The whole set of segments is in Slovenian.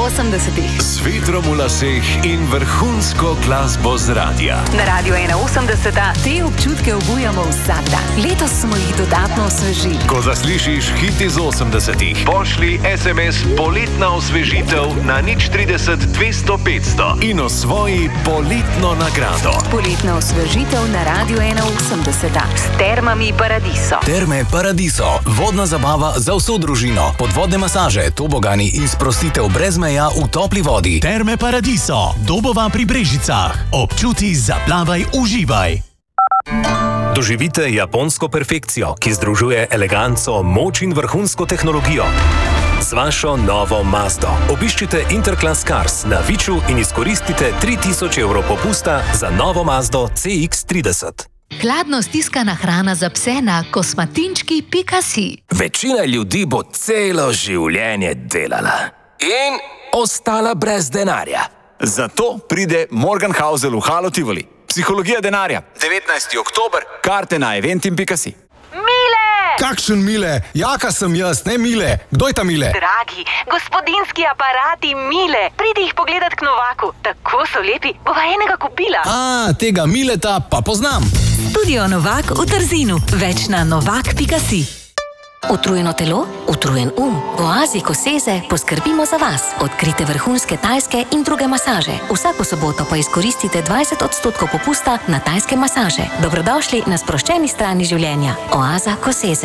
80-ih. S vetrom v laseh in vrhunsko glasbo z radia. Na Radiu 81 te občutke obujamo vsak dan. Letos smo jih dodatno osvežili. Ko zaslišiš hit iz 80-ih, pošli SMS Poletna osvežitev na 030 200 500 in osvoji poletno nagrado. Poletna osvežitev na Radiu 81 s Termami Paradiso. Terme Paradiso. Vodna zabava za vso družino. Podvodne masaže, tobogani in sprostitev brez meja v topli vodi. Terme Paradiso. Dobova pri Brežicah. Občuti, zaplavaj, uživaj. Doživite japonsko perfekcijo, ki združuje eleganco, moč in vrhunsko tehnologijo. Z vašo novo Mazdo obiščite Interclass Cars na Viču in izkoristite 3000 evrov popusta za novo Mazdo CX-30. Hladno stiskana hrana za pse na kosmatinčki.si. Večina ljudi bo celo življenje delala in ostala brez denarja. Zato pride Morgenhausel v Halo Tivoli. Psihologija denarja. 19. oktober. Karte na eventim.si. Mile! Kakšen Mile? Jaka sem jaz, ne Mile. Kdo je ta Mile? Dragi, gospodinski aparati Mile. Pridi jih pogledat k Novaku. Tako so lepi, bova enega kupila. Tega Mileta pa poznam. Studio Novak v Trzinu. Več na novak.si. Utrujeno telo, utrujen V Oazi Koseze poskrbimo za vas. Odkrite vrhunske tajske in druge masaže. Vsako soboto pa izkoristite 20% popusta na tajske masaže. Dobrodošli na sproščeni strani življenja. Oaza Koseze.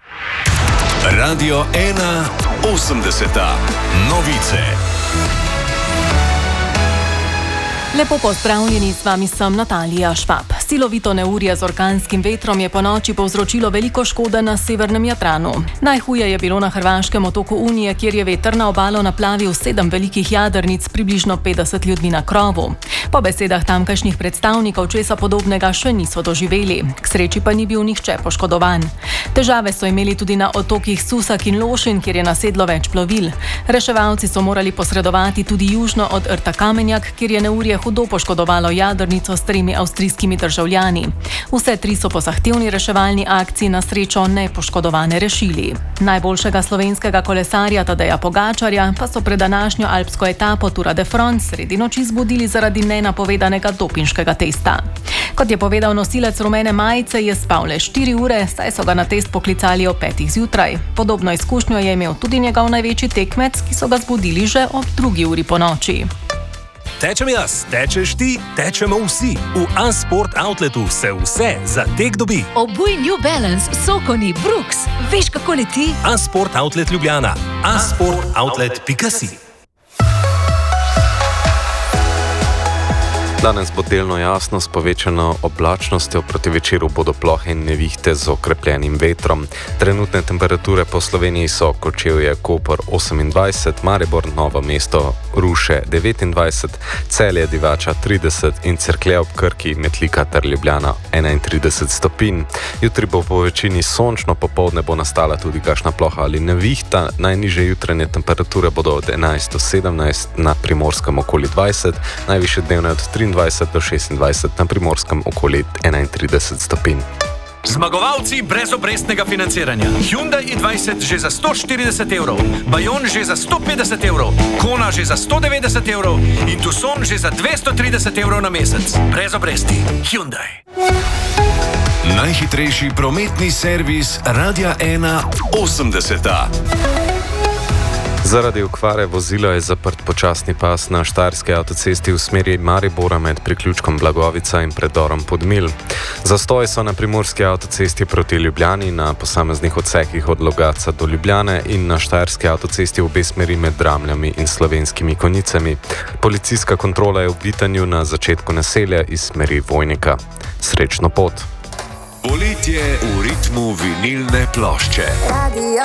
Radio 81. Novice. Lepo pozdravljeni, z vami sem Natalija Švab. Silovito neurje z orkanskim vetrom je ponoči povzročilo veliko škode na severnem Jadranu. Najhuje je bilo na hrvaškem otoku Unije, kjer je veter na obalo naplavil 7 velikih jadrnic, približno 50 ljudmi na krovu. Po besedah tamkajšnjih predstavnikov česa podobnega še niso doživeli. K sreči pa ni bil nihče poškodovan. Težave so imeli tudi na otokih Susak in Lošin, kjer je nasedlo več plovil. Reševalci so morali posredovati tudi južno od rta Kamenjak, kjer je neurje hudo poškodovalo jadrnico s 3 avstrijskimi državljani. Vse 3 so po zahtevni reševalni akciji na srečo nepoškodovane rešili. Najboljšega slovenskega kolesarja Tadeja Pogačarja pa so pred današnjo alpsko etapo Tour de France sredi noči zbudili zaradi nenapovedanega dopinškega testa. Kot je povedal nosilec rumene majice, je spal le 4 ure, saj so ga na test poklicali ob 5 zjutraj. Podobno izkušnjo je imel tudi njegov največji tekmec, ki so ga zbudili že ob 2 uri po noči. Tečem jaz, tečeš ti, tečemo vsi. V A-Sport Outletu se vse za tek dobi. Obuj New Balance, Sokoni, Brooks. Veš, kako leti? A-Sport Outlet Ljubljana. A-Sportoutlet.si. Danes bo delno jasno s povečano oblačnostjo, proti večeru bodo plohe in nevihte z okrepljenim vetrom. Trenutne temperature po Sloveniji so Kočevje, Koper 28, Maribor, Novo mesto, Ruše 29, Celje, Divača 30 in Cerklje ob Krki, Metlika ter Ljubljana 31 stopinj. Jutri bo po večini sončno, popoldne bo nastala tudi kakšna ploha ali nevihta. Najnižje jutranje temperature bodo od 11 do 17, na Primorskem okoli 20, najvišje dnevne od 23 do 26, na Primorskem okoli 31 stopinj. Zmagovalci brezobrestnega financiranja. Hyundai i20 že za 140 evrov, Bayon že za 150 evrov, Kona že za 190 evrov in Tucson že za 230 evrov na mesec. Brez obresti. Hyundai. Najhitrejši prometni servis Radia 81. Zaradi okvare vozila je zaprt počasni pas na štajerski avtocesti v smeri Maribora med priključkom Blagovica in predorom Podmilj. Zastoji so na primorski avtocesti proti Ljubljani, na posameznih odsekih od Logatca do Ljubljane in na štajerski avtocesti v obe smeri med Dramljami in Slovenskimi Konjicami. Policijska kontrola je v Vitanju na začetku naselja iz smeri Vojnika. Srečno pot! Poletje v ritmu vinilne plošče.